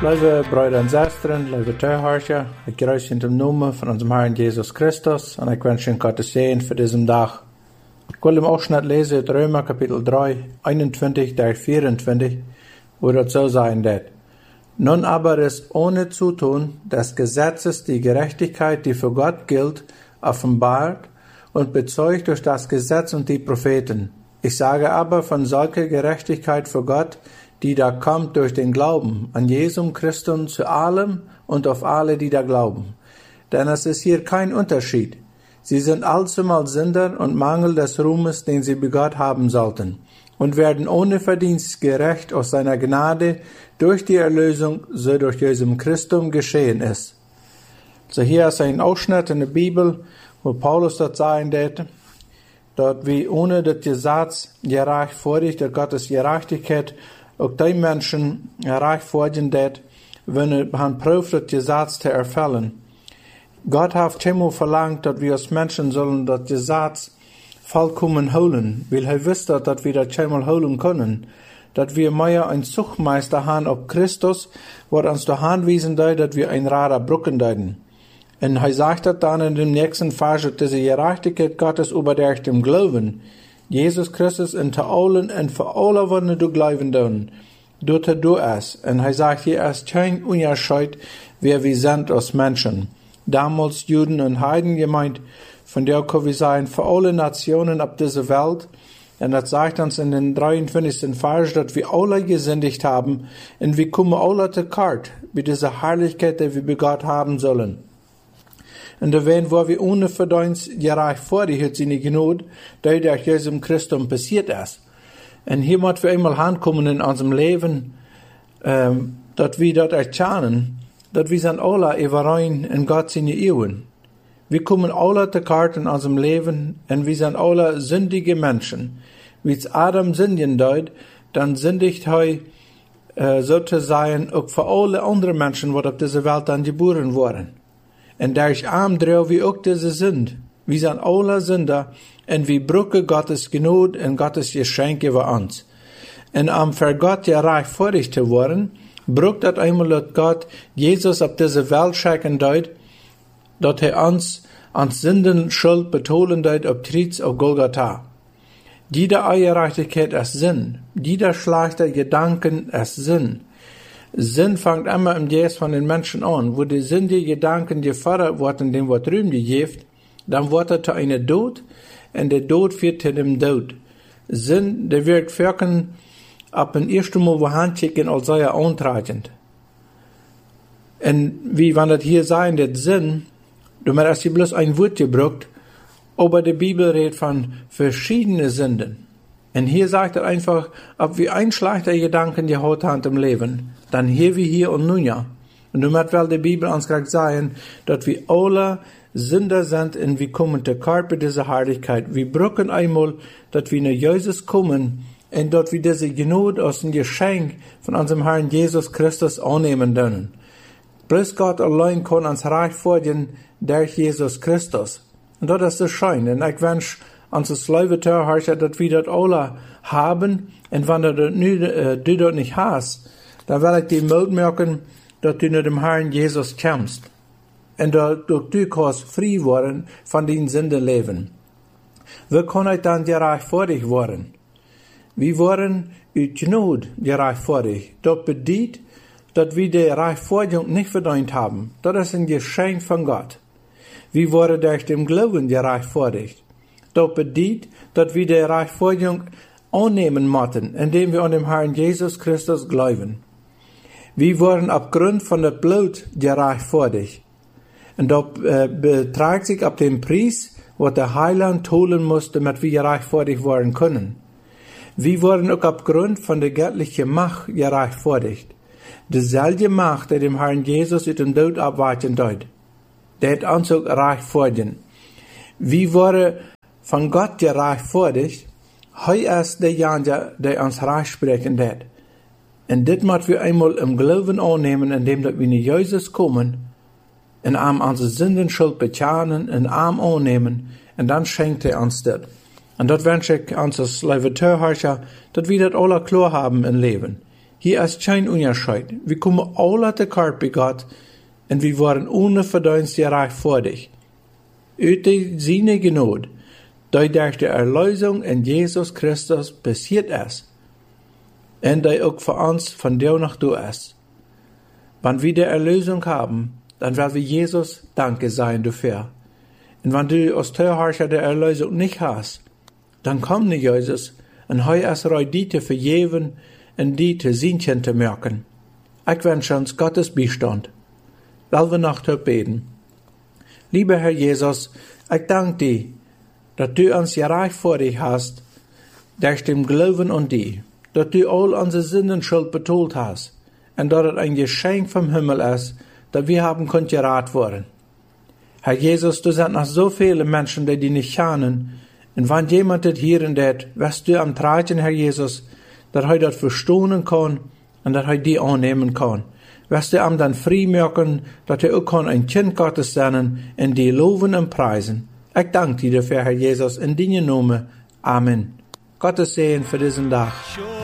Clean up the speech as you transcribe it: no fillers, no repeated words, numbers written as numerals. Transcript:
Lieve broeder en zusteren, lieve Zuhörer, ik grüße in dem Namen von unserem Herrn Jesus Christus und ich wünsche Ihnen Gottes Segen für diesen Tag. Ich will im Ausschnitt lesen aus Römer Kapitel 3, 21 durch 24, wo das so sein wird. Nun aber ist ohne Zutun des Gesetzes die Gerechtigkeit, die für Gott gilt, offenbart und bezeugt durch das Gesetz und die Propheten. Ich sage aber von solcher Gerechtigkeit für Gott, die da kommt durch den Glauben an Jesum Christum zu allem und auf alle, die da glauben. Denn es ist hier kein Unterschied. Sie sind allzumal Sünder und Mangel des Ruhmes, den sie begotten haben sollten, und werden ohne Verdienst gerecht aus seiner Gnade durch die Erlösung, so durch Jesum Christum geschehen ist. So hier ist ein Ausschnitt in der Bibel, wo Paulus dort sagen wird, dort wie ohne das Gesetz gerecht vor dich, der Gottes Gerechtigkeit, auch die Menschen erreicht worden, wenn man prüft, das Gesetz zu erfüllen. Gott hat immer verlangt, dass wir als Menschen sollen das Gesetz vollkommen holen, weil er wusste, dass wir das einmal holen können. Dass wir mehr ein Zuchtmeister haben auf Christus, wird uns da anweisen, dass wir ein Radar brücken deuten. Und er sagt das dann in dem nächsten Vers, dass diese Gerechtigkeit Gottes über der dem Glauben, Jesus Christus in te allen en für alle, wanneer du glauben doen, doet du es. Und er sagt, hier ist kein Unterschied, wer wir sind als Menschen. Damals Juden und Heiden gemeint, von der können wir sagen, für alle Nationen auf dieser Welt. Und das sagt uns in den 23. Vers, dass wir alle gesündigt haben, und wir kommen alle zu Kart, wie diese Herrlichkeit, die wir bei Gott haben sollen. Und da werden, wo wir ohne Verdienst gerecht vor die hat sie nicht genug, da durch Jesum Christum passiert ist. Und hier müssen wir einmal ankommen in unserem Leben, dass wir dort erkennen, dass wir sind alle überein in Gott seine Ehren. Wir kommen alle zu Kart in unserem Leben, und wir sind alle sündige Menschen. Wie es Adam sündigen deut, dann sündigt sozusagen auch für alle anderen Menschen, die auf dieser Welt dann geboren wurden. Und durch arm drauf wie auch diese sind. Wir sind alle Sünder, und wir brauchen Gottes Gnade und Gottes Geschenke für uns. Und für Gott ja reich vorrichtig zu werden, braucht das einmal, dass Gott Jesus auf diese Welt schicken deut, dass uns Sünden Schuld betonen deut auf Kreuz auf Golgatha. Jede Gerechtigkeit ist Sinn, jeder schlechte Gedanken ist Sinn. Sinn fängt immer im Geist von den Menschen an. Wo die sündigen Gedanken gefördert werden, dem was Ruhm gegeben, dann wird er zu einer Tod, und der Tod führt zu dem Tod. Sinn, der wird wirken, ab dem ersten Mal, wo Handschicken als sei antragend. Und wie wenn das hier sein, der Sinn, du hast hier bloß ein Wort gebraucht, aber die Bibel redet von verschiedenen Sünden. Und hier sagt er einfach, ob wir ein schlechter Gedanken gehabt haben im Leben, dann hier wie hier und nun ja. Und du möchtest wel die Bibel uns gerade sagen, dass wir alle Sünder sind und wir kommen zu Kart bei dieser Herrlichkeit. Wir brauchen einmal, dass wir nach Jesus kommen und dass wir diese Gnade aus dem Geschenk von unserem Herrn Jesus Christus annehmen dürfen. Bloß Gott allein kann uns reich vorgehen durch Jesus Christus. Und das ist das Schein. Und ich wünsche uns liebe Zuhörer, dass wir das alle haben. Und wenn du das nicht hast, dann will ich dir Mut merken, dass du nach dem Herrn Jesus kommst. Und dass du kannst frei werden von den Sündenleben. Wie kann ich dann gerecht vor dich werden? Wir werden uit Gnade gerecht vor dich. Das bedeutet, dass wir die Rechtfertigung nicht verdient haben. Das ist ein Geschenk von Gott. Wir werden durch den Glauben gerecht vor dich. Das bedeutet, dass wir die Rechtfertigung annehmen müssen, indem wir an den Herrn Jesus Christus glauben. Wir wurden aufgrund von der Blut gerecht vor dich. Und das beträgt sich auf den Preis, was der Heiland holen musste, damit wir gerecht vor dich werden können. Wir wurden auch aufgrund von der göttlichen Macht gerecht vor dich. Dieselbe Macht, die dem Herrn Jesus aus dem Tod abweichen deut, der hat uns auch reich vor dir. Wir wurden von Gott gerecht vor dich, Hij ist derjenige, der uns reich sprechen wird. Und das müssen wir einmal im Glauben annehmen, indem wir nach Jesus kommen, und unsere Sündenschuld bekennen, und annehmen, und dann schenkt uns das. Und das wünsche ich uns als liebe Zuhörer, dass wir das alle klar haben im Leben. Hier ist kein Unterschied. Wir kommen alle te kort bei Gott und wir waren ohne Verdienst gerecht vor dich. Uit seine Gnade, die durch die Erlösung in Jesus Christus passiert ist und die auch für uns von dir nach du ist. Wenn wir die Erlösung haben, dann werden wir Jesus Danke sein dafür. Und wenn du als Teilhaber der Erlösung nicht hast, dann komm nicht Jesus und heu es reu die zu vergeben und die zu Sienchen zu merken. Ich wünsche uns Gottes Beistand. Lassen wir noch beten. Lieber Herr Jesus, ich danke dir, dass du uns gerecht vor dich hast, durch den Glauben an dich, dass du all unsere Sünden-Schuld betont hast und dass es ein Geschenk vom Himmel ist, dass wir haben können gerettet worden. Herr Jesus, du sind noch so viele Menschen, die nicht kennen, und wenn jemand das hier und das, wirst du am Tragen, Herr Jesus, dass er das verstehen kann und dass er die annehmen kann. Wirst du ihm dann frei merken, dass er auch ein Kind Gottes sein und die loben und preisen. Ich danke dir dafür, Herr Jesus, in deinem Namen. Amen. Gottes Segen für diesen Tag.